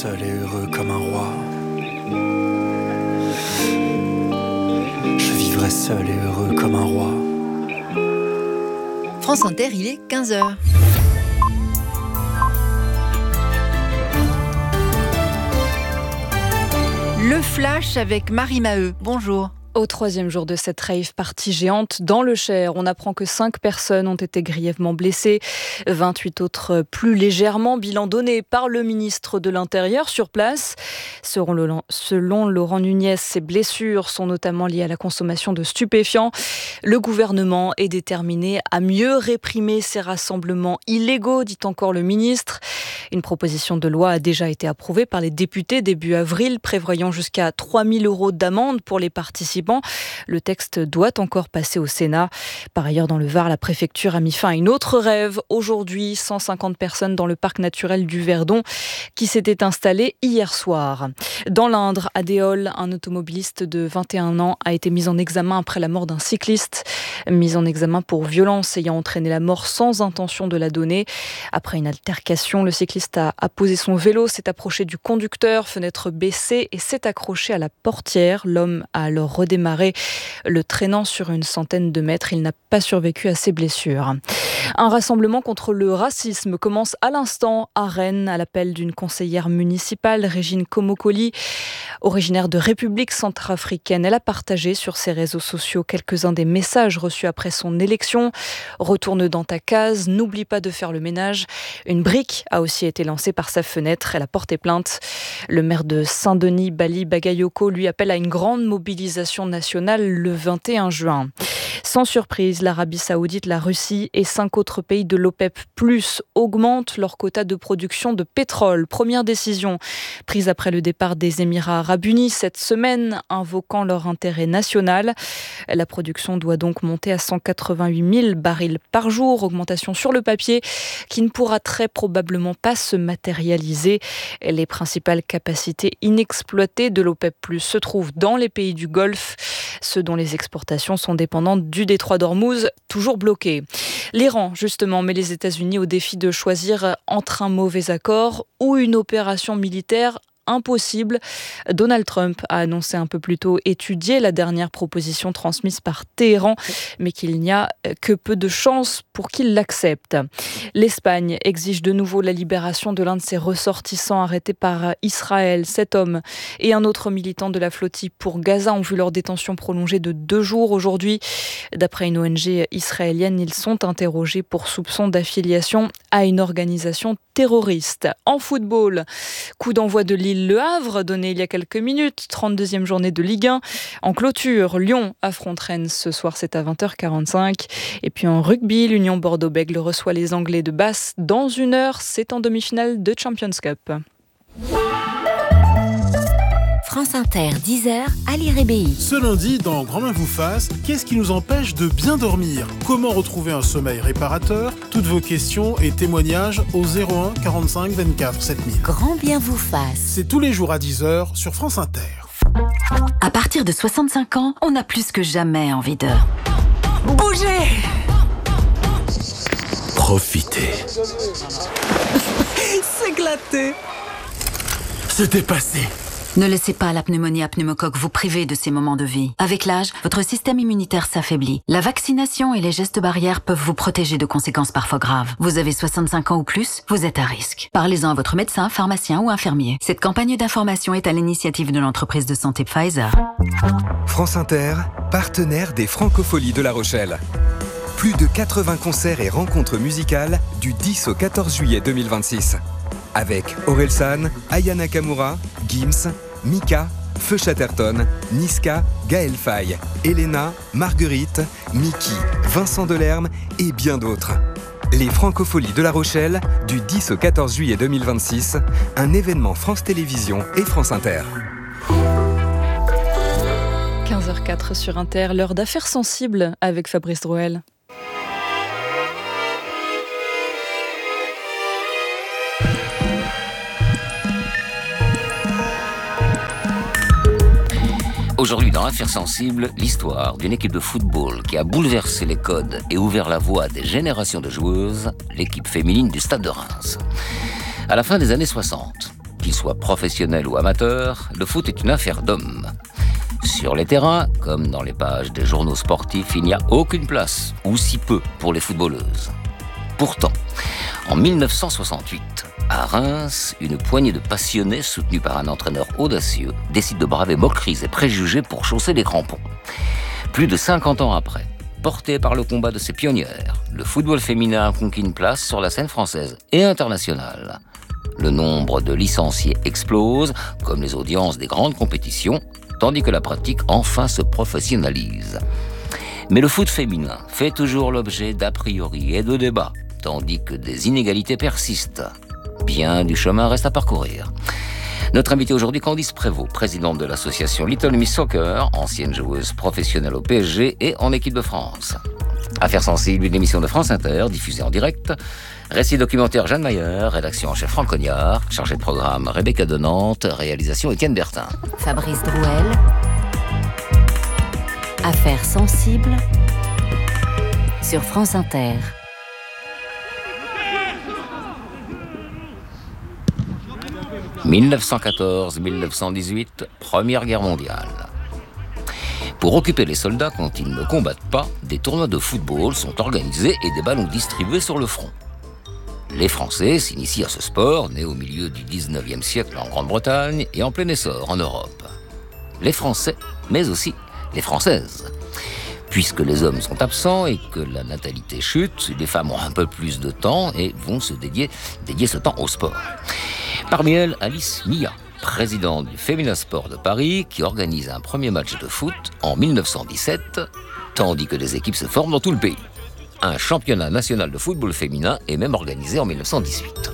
seul et heureux comme un roi. Je vivrai seul et heureux comme un roi. France Inter, il est 15h. Le flash avec Marie Maheu. Bonjour. Au 3e jour de cette rave party géante dans le Cher, on apprend que 5 personnes ont été grièvement blessées, 28 autres plus légèrement, bilan donné par le ministre de l'Intérieur sur place. Selon Laurent Nunez, ces blessures sont notamment liées à la consommation de stupéfiants. Le gouvernement est déterminé à mieux réprimer ces rassemblements illégaux, dit encore le ministre. Une proposition de loi a déjà été approuvée par les députés début avril, prévoyant jusqu'à 3 000 € d'amende pour les participants. Le texte doit encore passer au Sénat. Par ailleurs, dans le Var, la préfecture a mis fin à une autre rave. Aujourd'hui, 150 personnes dans le parc naturel du Verdon qui s'était installé hier soir. Dans l'Indre, à Déol, un automobiliste de 21 ans a été mis en examen après la mort d'un cycliste. Mis en examen pour violence ayant entraîné la mort sans intention de la donner. Après une altercation, le cycliste a posé son vélo, s'est approché du conducteur, fenêtre baissée, et s'est accroché à la portière. L'homme a alors redémarré, le traînant sur une centaine de mètres. Il n'a pas survécu à ses blessures. Un rassemblement contre le racisme commence à l'instant à Rennes, à l'appel d'une conseillère municipale, Régine Komokoli. Originaire de République centrafricaine, elle a partagé sur ses réseaux sociaux quelques-uns des messages reçus après son élection. Retourne dans ta case, n'oublie pas de faire le ménage. Une brique a aussi été lancée par sa fenêtre, elle a porté plainte. Le maire de Saint-Denis, Bali Bagayoko, lui appelle à une grande mobilisation nationale le 21 juin. Sans surprise, l'Arabie Saoudite, la Russie et 5 autres pays de l'OPEP+ augmentent leur quota de production de pétrole. Première décision prise après le départ des Émirats arabes unis cette semaine, invoquant leur intérêt national. La production doit donc monter à 188 000 barils par jour, augmentation sur le papier qui ne pourra très probablement pas se matérialiser. Les principales capacités inexploitées de l'OPEP+ se trouvent dans les pays du Golfe, ceux dont les exportations sont dépendantes du détroit d'Ormuz, toujours bloqué. L'Iran, justement, met les États-Unis au défi de choisir entre un mauvais accord ou une opération militaire impossible. Donald Trump a annoncé un peu plus tôt étudier la dernière proposition transmise par Téhéran, mais qu'il n'y a que peu de chances pour qu'il l'accepte. L'Espagne exige de nouveau la libération de l'un de ses ressortissants arrêtés par Israël. 7 hommes et un autre militant de la flottille pour Gaza ont vu leur détention prolongée de 2 jours aujourd'hui. D'après une ONG israélienne, ils sont interrogés pour soupçon d'affiliation à une organisation terroriste. En football, coup d'envoi de Lille-Le Havre, donné il y a quelques minutes, 32e journée de Ligue 1. En clôture, Lyon affronte Rennes ce soir, c'est à 20h45. Et puis en rugby, l'Union Bordeaux-Bègles reçoit les Anglais de Basse dans 1 heure. C'est en demi-finale de Champions Cup. France Inter, 10h, Ali Rébéi. Ce lundi, dans Grand Main vous fasse, qu'est-ce qui nous empêche de bien dormir ? Comment retrouver un sommeil réparateur ? Toutes vos questions et témoignages au 01 45 24 7000. Grand bien vous fasse. C'est tous les jours à 10h sur France Inter. À partir de 65 ans, on a plus que jamais envie de bouger. Profitez. S'éclater. Se dépasser. Ne laissez pas la pneumonie à pneumocoque vous priver de ces moments de vie. Avec l'âge, votre système immunitaire s'affaiblit. La vaccination et les gestes barrières peuvent vous protéger de conséquences parfois graves. Vous avez 65 ans ou plus, vous êtes à risque. Parlez-en à votre médecin, pharmacien ou infirmier. Cette campagne d'information est à l'initiative de l'entreprise de santé Pfizer. France Inter, partenaire des Francopholies de La Rochelle. Plus de 80 concerts et rencontres musicales du 10 au 14 juillet 2026. Avec Orelsan, Aya Nakamura, Gims, Mika, Feu Chatterton, Niska, Gaël Faye, Elena, Marguerite, Mickey, Vincent Delerme et bien d'autres. Les Francopholies de La Rochelle, du 10 au 14 juillet 2026, un événement France Télévisions et France Inter. 15h04 sur Inter, l'heure d'affaires sensibles avec Fabrice Drouel. Aujourd'hui, dans Affaires sensibles, l'histoire d'une équipe de football qui a bouleversé les codes et ouvert la voie à des générations de joueuses, l'équipe féminine du Stade de Reims. À la fin des années 60, Qu'il soit professionnel ou amateur, le foot est une affaire d'hommes. Sur les terrains, comme dans les pages des journaux sportifs, il n'y a aucune place, ou si peu, pour les footballeuses. Pourtant, en 1968, à Reims, une poignée de passionnés, soutenus par un entraîneur audacieux, décide de braver moqueries et préjugés pour chausser les crampons. Plus de 50 ans après, porté par le combat de ces pionnières, le football féminin a conquis une place sur la scène française et internationale. Le nombre de licenciés explose, comme les audiences des grandes compétitions, tandis que la pratique enfin se professionnalise. Mais le foot féminin fait toujours l'objet d'a priori et de débats, tandis que des inégalités persistent. Bien du chemin reste à parcourir. Notre invitée aujourd'hui, Candice Prévost, présidente de l'association Little Miss Soccer, ancienne joueuse professionnelle au PSG et en équipe de France. Affaires sensibles, une émission de France Inter, diffusée en direct. Récit documentaire Jeanne Mayer, rédaction en chef Franck Cognard, chargé de programme Rebecca de Nantes, réalisation Étienne Bertin. Fabrice Drouel. Affaires sensibles sur France Inter. « 1914-1918, Première Guerre mondiale. Pour occuper les soldats quand ils ne combattent pas, des tournois de football sont organisés et des ballons distribués sur le front. Les Français s'initient à ce sport, né au milieu du 19e siècle en Grande-Bretagne et en plein essor en Europe. Les Français, mais aussi les Françaises. Puisque les hommes sont absents et que la natalité chute, les femmes ont un peu plus de temps et vont se dédier ce temps au sport. Parmi elles, Alice Mia, présidente du Femina Sport de Paris, qui organise un premier match de foot en 1917, tandis que des équipes se forment dans tout le pays. Un championnat national de football féminin est même organisé en 1918.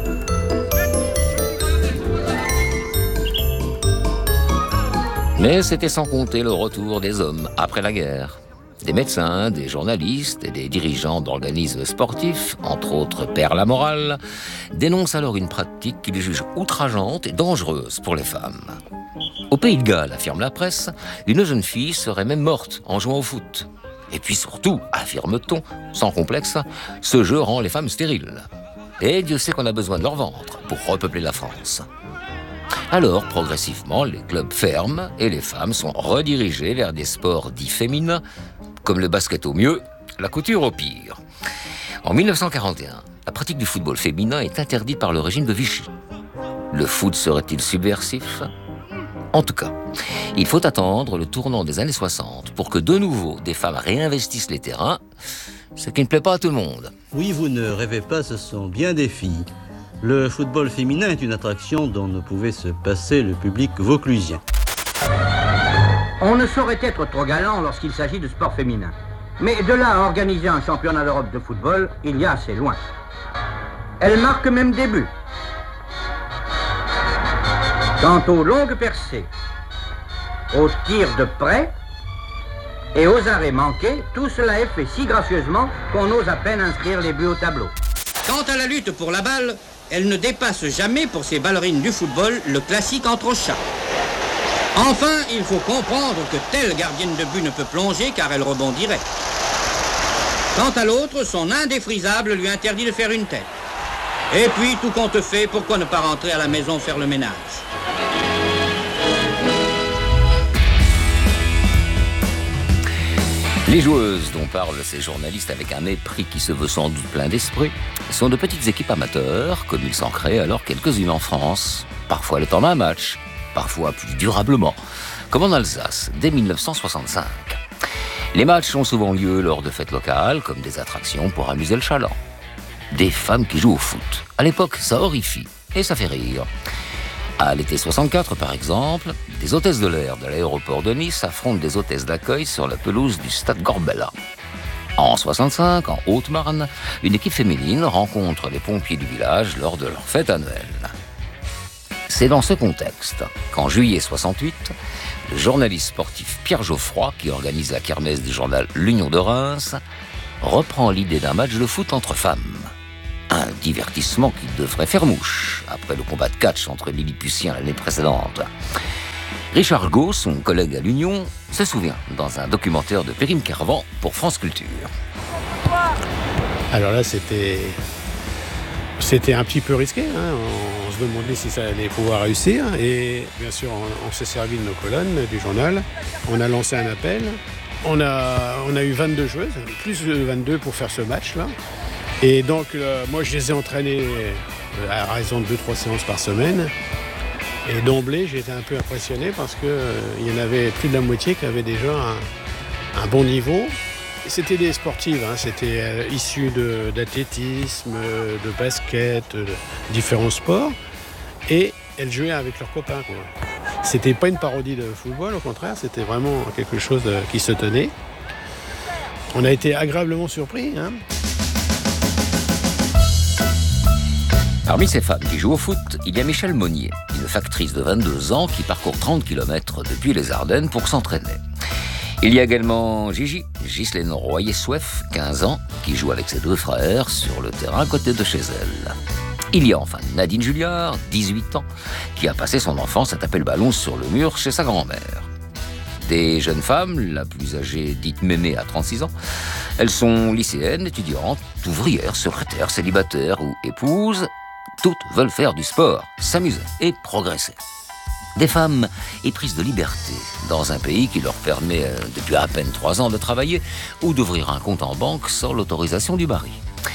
Mais c'était sans compter le retour des hommes après la guerre. Des médecins, des journalistes et des dirigeants d'organismes sportifs, entre autres Père Lamoral, dénoncent alors une pratique qu'ils jugent outrageante et dangereuse pour les femmes. Au Pays de Galles, affirme la presse, une jeune fille serait même morte en jouant au foot. Et puis surtout, affirme-t-on, sans complexe, ce jeu rend les femmes stériles. Et Dieu sait qu'on a besoin de leur ventre pour repeupler la France. Alors, progressivement, les clubs ferment et les femmes sont redirigées vers des sports dits féminins, comme le basket au mieux, la couture au pire. En 1941, la pratique du football féminin est interdite par le régime de Vichy. Le foot serait-il subversif ? En tout cas, il faut attendre le tournant des années 60 pour que de nouveau des femmes réinvestissent les terrains, ce qui ne plaît pas à tout le monde. Oui, vous ne rêvez pas, ce sont bien des filles. Le football féminin est une attraction dont ne pouvait se passer le public vauclusien. On ne saurait être trop galant lorsqu'il s'agit de sport féminin. Mais de là à organiser un championnat d'Europe de football, il y a assez loin. Elle marque même des buts. Quant aux longues percées, aux tirs de près et aux arrêts manqués, tout cela est fait si gracieusement qu'on ose à peine inscrire les buts au tableau. Quant à la lutte pour la balle, elle ne dépasse jamais pour ces ballerines du football le classique entre chats. Enfin, il faut comprendre que telle gardienne de but ne peut plonger car elle rebondirait. Quant à l'autre, son indéfrisable lui interdit de faire une tête. Et puis, tout compte fait, pourquoi ne pas rentrer à la maison faire le ménage ? Les joueuses dont parlent ces journalistes avec un mépris qui se veut sans doute plein d'esprit sont de petites équipes amateurs, comme il s'en crée alors quelques-unes en France. Parfois le temps d'un match, parfois plus durablement, comme en Alsace, dès 1965. Les matchs ont souvent lieu lors de fêtes locales, comme des attractions pour amuser le chaland. Des femmes qui jouent au foot. À l'époque, ça horrifie et ça fait rire. À l'été 64, par exemple, des hôtesses de l'air de l'aéroport de Nice affrontent des hôtesses d'accueil sur la pelouse du stade Gorbella. En 65, en Haute-Marne, une équipe féminine rencontre les pompiers du village lors de leur fête annuelle. C'est dans ce contexte qu'en juillet 68, le journaliste sportif Pierre Geoffroy, qui organise la kermesse du journal L'Union de Reims, reprend l'idée d'un match de foot entre femmes. Un divertissement qui devrait faire mouche, après le combat de catch entre Lilliputiens l'année précédente. Richard Gault, son collègue à l'Union, se souvient dans un documentaire de Perrine Carvan pour France Culture. Alors là, c'était un petit peu risqué. On se se demandait si ça allait pouvoir réussir. Et bien sûr, on s'est servi de nos colonnes, du journal. On a lancé un appel. On a eu 22 joueuses, plus de 22 pour faire ce match-là. Et donc, moi, je les ai entraînées à raison de 2-3 séances par semaine. Et d'emblée, j'ai été un peu impressionné parce qu'il y en avait plus de la moitié qui avaient déjà un bon niveau. C'était des sportives, c'était issu d'athlétisme, de basket, de différents sports. Et elles jouaient avec leurs copains, quoi. C'était pas une parodie de football, au contraire, c'était vraiment quelque chose qui se tenait. On a été agréablement surpris. Parmi ces femmes qui jouent au foot, il y a Michèle Monnier, une factrice de 22 ans qui parcourt 30 km depuis les Ardennes pour s'entraîner. Il y a également Ghislaine Royer-Souef, 15 ans, qui joue avec ses 2 frères sur le terrain à côté de chez elle. Il y a enfin Nadine Julliard, 18 ans, qui a passé son enfance à taper le ballon sur le mur chez sa grand-mère. Des jeunes femmes, la plus âgée dite Mémé à 36 ans, elles sont lycéennes, étudiantes, ouvrières, secrétaires, célibataires ou épouses. Toutes veulent faire du sport, s'amuser et progresser. Des femmes éprises de liberté dans un pays qui leur permet depuis à peine 3 ans de travailler ou d'ouvrir un compte en banque sans l'autorisation du mari.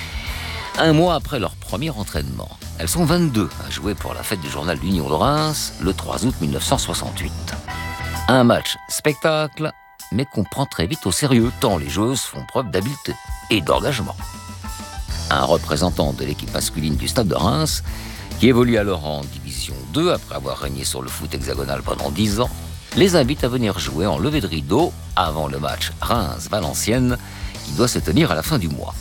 Un mois après leur premier entraînement, elles sont 22 à jouer pour la fête du journal d'Union de Reims le 3 août 1968. Un match spectacle, mais qu'on prend très vite au sérieux tant les joueuses font preuve d'habileté et d'engagement. Un représentant de l'équipe masculine du Stade de Reims, qui évolue alors en Division 2 après avoir régné sur le foot hexagonal pendant 10 ans, les invite à venir jouer en levée de rideau avant le match Reims-Valenciennes qui doit se tenir à la fin du mois.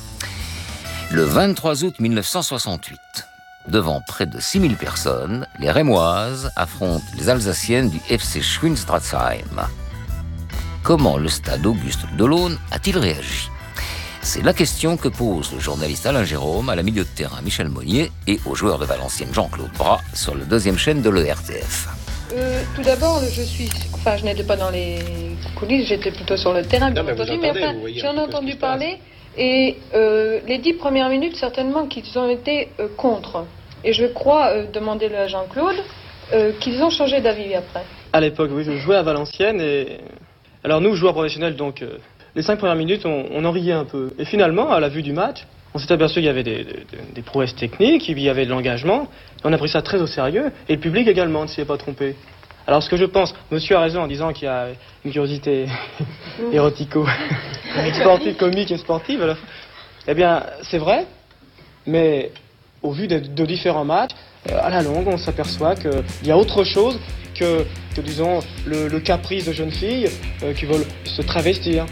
Le 23 août 1968, devant près de 6000 personnes, les Rémoises affrontent les Alsaciennes du FC Schwinstratzheim. Comment le stade Auguste Delaune a-t-il réagi ? C'est la question que pose le journaliste Alain Jérôme à la milieu de terrain Michèle Monnier et au joueur de Valenciennes Jean-Claude Bras sur la 2e chaîne de l'ERTF. Tout d'abord, je n'étais pas dans les coulisses, j'étais plutôt sur le terrain, bien entendu, mais enfin, j'en ai entendu parler, et les 10 premières minutes, certainement, qu'ils ont été contre. Et je crois, demander à Jean-Claude, qu'ils ont changé d'avis après. À l'époque, oui, je jouais à Valenciennes, et alors nous, joueurs professionnels, donc, les 5 premières minutes, on en riait un peu. Et finalement, à la vue du match, on s'est aperçu qu'il y avait des prouesses techniques, il y avait de l'engagement. On a pris ça très au sérieux, et le public également ne s'y est pas trompé. Alors ce que je pense, monsieur a raison en disant qu'il y a une curiosité sportive, comique et sportive. Alors, eh bien, c'est vrai, mais au vu de différents matchs, à la longue, on s'aperçoit qu'il y a autre chose que disons, le caprice de jeunes filles qui veulent se travestir.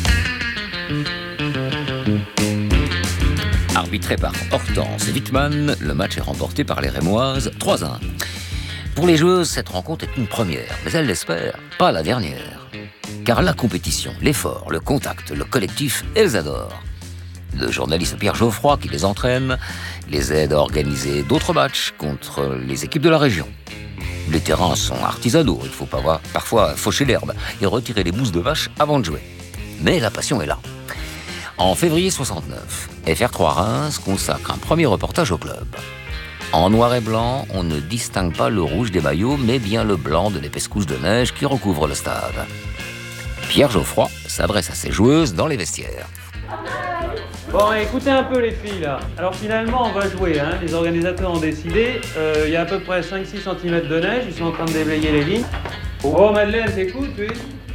Arbitré par Hortense Wittmann, le match est remporté par les Rémoises 3-1. Pour les joueuses, cette rencontre est une première, mais elles l'espèrent, pas la dernière. Car la compétition, l'effort, le contact, le collectif, elles adorent. Le journaliste Pierre Geoffroy, qui les entraîne, les aide à organiser d'autres matchs contre les équipes de la région. Les terrains sont artisanaux, il faut parfois faucher l'herbe et retirer les bousses de vache avant de jouer. Mais la passion est là. En février 69, FR3 Reims consacre un premier reportage au club. En noir et blanc, on ne distingue pas le rouge des maillots, mais bien le blanc de l'épaisse couche de neige qui recouvre le stade. Pierre Geoffroy s'adresse à ses joueuses dans les vestiaires. Bon, écoutez un peu les filles là. Alors finalement, on va jouer, hein. Les organisateurs ont décidé. Il y a à peu près 5-6 cm de neige, ils sont en train de déblayer les lignes. Oh, Madeleine, t'écoutes, oui?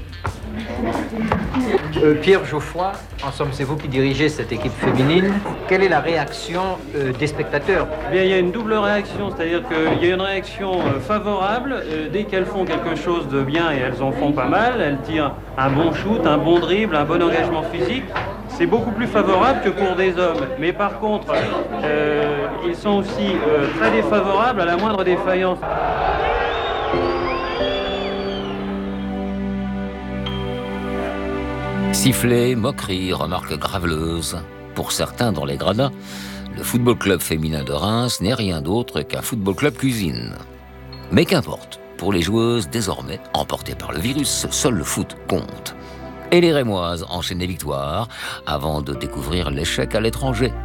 Pierre Geoffroy, en somme, c'est vous qui dirigez cette équipe féminine. Quelle est la réaction des spectateurs? Eh bien, il y a une double réaction, c'est-à-dire qu'il y a une réaction favorable. Dès qu'elles font quelque chose de bien, et elles en font pas mal, elles tirent un bon shoot, un bon dribble, un bon engagement physique. C'est beaucoup plus favorable que pour des hommes. Mais par contre, ils sont aussi très défavorables à la moindre défaillance. Sifflets, moqueries, remarques graveleuses. Pour certains dans les gradins, le football club féminin de Reims n'est rien d'autre qu'un football club cuisine. Mais qu'importe, pour les joueuses, désormais, emportées par le virus, seul le foot compte. Et les Rémoises enchaînent les victoires avant de découvrir l'échec à l'étranger.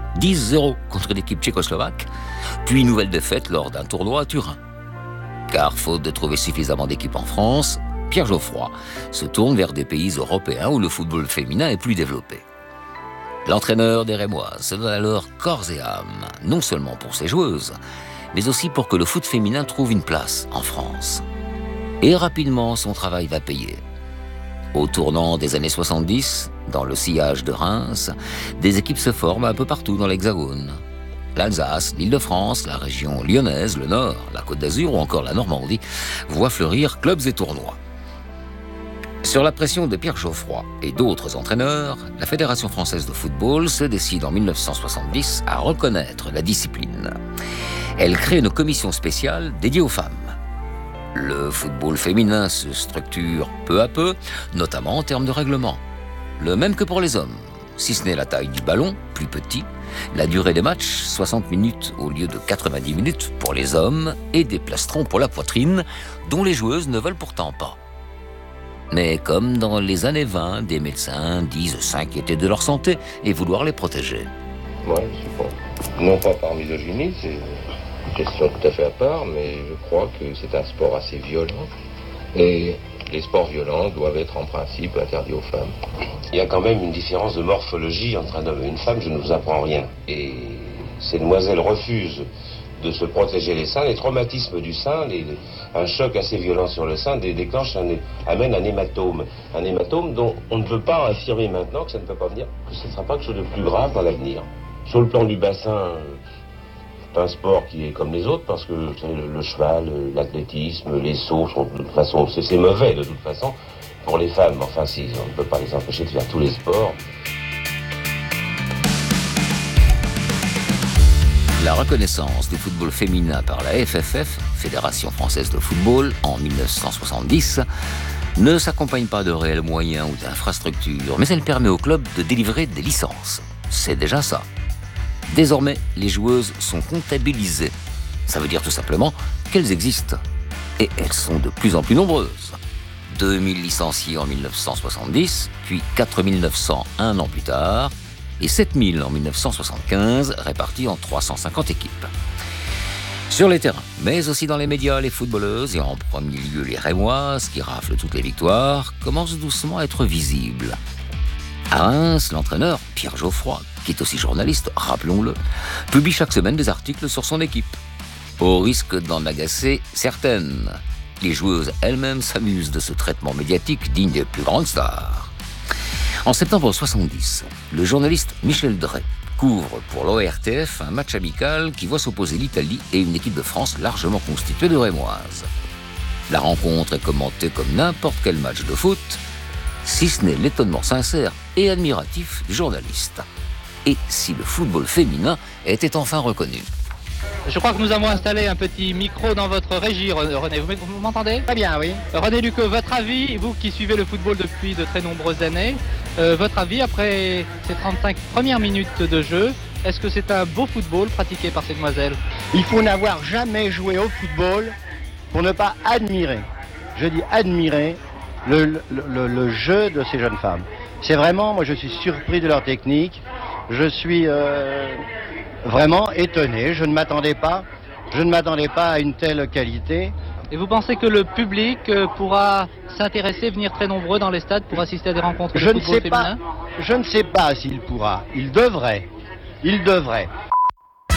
10-0 contre l'équipe tchécoslovaque, puis nouvelle défaite lors d'un tournoi à Turin. Car faute de trouver suffisamment d'équipes en France, Pierre Geoffroy se tourne vers des pays européens où le football féminin est plus développé. L'entraîneur des Rémoises se donne alors corps et âme, non seulement pour ses joueuses, mais aussi pour que le foot féminin trouve une place en France. Et rapidement, son travail va payer. Au tournant des années 70, dans le sillage de Reims, des équipes se forment un peu partout dans l'Hexagone. L'Alsace, l'Île-de-France, la région lyonnaise, le Nord, la Côte d'Azur ou encore la Normandie voient fleurir clubs et tournois. Sur la pression de Pierre Geoffroy et d'autres entraîneurs, la Fédération française de football se décide en 1970 à reconnaître la discipline. Elle crée une commission spéciale dédiée aux femmes. Le football féminin se structure peu à peu, notamment en termes de règlement. Le même que pour les hommes, si ce n'est la taille du ballon, plus petit, la durée des matchs, 60 minutes au lieu de 90 minutes pour les hommes, et des plastrons pour la poitrine, dont les joueuses ne veulent pourtant pas. Mais comme dans les années 20, des médecins disent s'inquiéter de leur santé et vouloir les protéger. Oui, c'est bon. Non pas par misogynie, c'est une question tout à fait à part, mais je crois que c'est un sport assez violent. Et les sports violents doivent être en principe interdits aux femmes. Il y a quand même une différence de morphologie entre un homme et une femme, je ne vous apprends rien. Et ces demoiselles refusent de se protéger les seins. Les traumatismes du sein, un choc assez violent sur le sein amène un hématome. Un hématome dont on ne peut pas affirmer maintenant que ça ne peut pas venir, que ce ne sera pas quelque chose de plus grave dans l'avenir. Sur le plan du bassin, c'est un sport qui est comme les autres parce que vous savez, le cheval, l'athlétisme, les sauts sont de toute façon, c'est mauvais de toute façon pour les femmes. Enfin, si, on ne peut pas les empêcher de faire tous les sports. La reconnaissance du football féminin par la FFF, Fédération française de football, en 1970, ne s'accompagne pas de réels moyens ou d'infrastructures, mais elle permet aux clubs de délivrer des licences. C'est déjà ça. Désormais, les joueuses sont comptabilisées. Ça veut dire tout simplement qu'elles existent. Et elles sont de plus en plus nombreuses. 2000 licenciés en 1970, puis 4900 un an plus tard, et 7000 en 1975, répartis en 350 équipes. Sur les terrains, mais aussi dans les médias, les footballeuses, et en premier lieu les Rémoises, qui raflent toutes les victoires, commencent doucement à être visibles. À Reims, l'entraîneur, Pierre Geoffroy, qui est aussi journaliste, rappelons-le, publie chaque semaine des articles sur son équipe. Au risque d'en agacer certaines, les joueuses elles-mêmes s'amusent de ce traitement médiatique digne des plus grandes stars. En septembre 1970, le journaliste Michel Drey couvre pour l'ORTF un match amical qui voit s'opposer l'Italie et une équipe de France largement constituée de Rémoises. La rencontre est commentée comme n'importe quel match de foot, si ce n'est l'étonnement sincère et admiratif du journaliste. Et si le football féminin était enfin reconnu. Je crois que nous avons installé un petit micro dans votre régie, René. Vous m'entendez? Très bien, oui. René Lucot, votre avis, vous qui suivez le football depuis de très nombreuses années, votre avis après ces 35 premières minutes de jeu, est-ce que c'est un beau football pratiqué par ces demoiselles? Il faut n'avoir jamais joué au football pour ne pas admirer, je dis admirer, le jeu de ces jeunes femmes. C'est vraiment, moi je suis surpris de leur technique, je suis vraiment étonné, je ne m'attendais pas à une telle qualité. Et vous pensez que le public pourra s'intéresser, venir très nombreux dans les stades pour assister à des rencontres de football féminin? Je ne sais pas s'il pourra, il devrait.